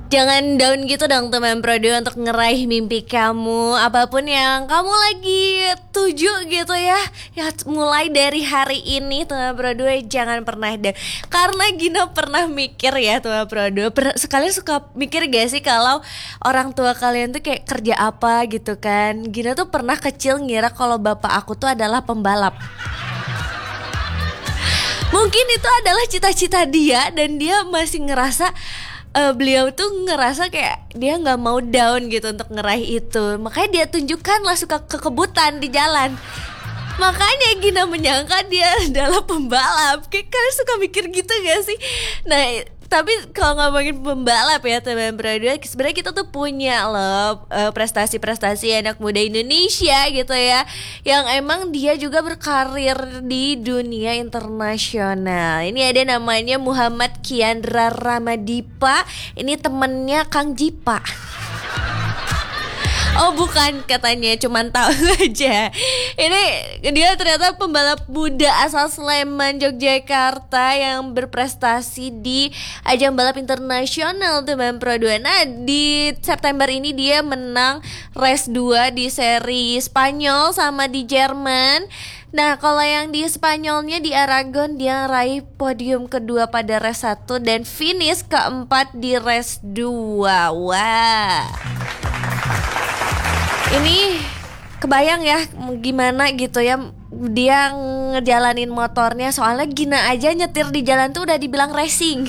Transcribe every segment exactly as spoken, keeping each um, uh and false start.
Jangan down gitu dong teman Pro dua untuk ngeraih mimpi kamu. Apapun yang kamu lagi tuju gitu ya, ya mulai dari hari ini teman Pro dua jangan pernah down. Karena Gina pernah mikir ya teman Pro dua, per- sekalian suka mikir gak sih kalau orang tua kalian tuh kayak kerja apa gitu kan. Gina tuh pernah kecil ngira kalau bapak aku tuh adalah pembalap. Mungkin itu adalah cita-cita dia dan dia masih ngerasa uh, beliau tuh ngerasa kayak dia nggak mau down gitu untuk ngeraih itu. Makanya dia tunjukkan lah suka kekebutan di jalan. Makanya Gina menyangka dia adalah pembalap. Kayak kalian suka mikir gitu gak sih? Nah, tapi kalau ngomongin pembalap ya teman Pro dua, sebenarnya kita tuh punya loh uh, prestasi-prestasi anak muda Indonesia gitu ya, yang emang dia juga berkarir di dunia internasional. Ini ada namanya Muhammad Kiandra Ramadipa. Ini temennya Kang Jipa. Oh bukan, katanya cuman tahu aja. Ini dia ternyata pembalap muda asal Sleman, Yogyakarta yang berprestasi di ajang balap internasional teman Pro dua. Nah di September ini dia menang race dua di seri Spanyol sama di Jerman. Nah kalau yang di Spanyolnya di Aragon dia raih podium kedua pada race satu dan finish keempat di race dua. Wah, ini kebayang ya gimana gitu ya dia ngejalanin motornya. Soalnya Gina aja nyetir di jalan tuh udah dibilang racing.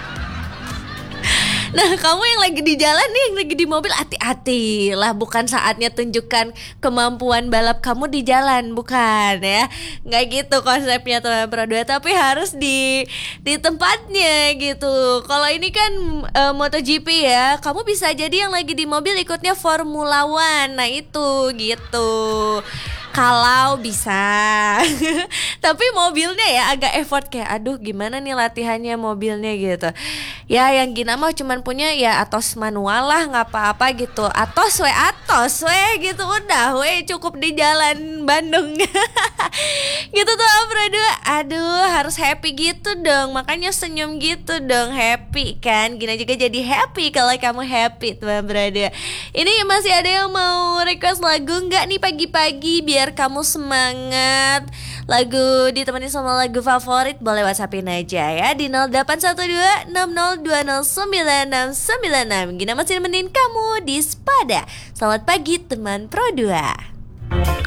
Nah kamu yang lagi di jalan nih, yang lagi di mobil, hati-hati lah. Bukan saatnya tunjukkan kemampuan balap kamu di jalan, bukan ya. Nggak gitu konsepnya teman Pro dua, tapi harus di di tempatnya gitu. Kalau ini kan uh, MotoGP ya, kamu bisa jadi yang lagi di mobil ikutnya Formula One. Nah itu gitu, kalau bisa. Tapi mobilnya ya agak effort, kayak aduh gimana nih latihannya mobilnya gitu. Ya yang Gina mah cuman punya ya Atos manual lah, nggak apa-apa gitu. Atos we Atos we gitu, udah we cukup di jalan Bandung. Gitu tuh Pro dua. Aduh harus happy gitu dong, makanya senyum gitu dong, happy kan. Gina juga jadi happy kalau kamu happy teman Pro dua. Ini masih ada yang mau request lagu nggak nih pagi-pagi biar kamu semangat? Lagu ditemani sama lagu favorit boleh WhatsAppin aja ya di nol delapan satu dua enam nol dua nol sembilan enam sembilan enam. Gina masih nemenin kamu di Spada. Selamat pagi teman Pro dua.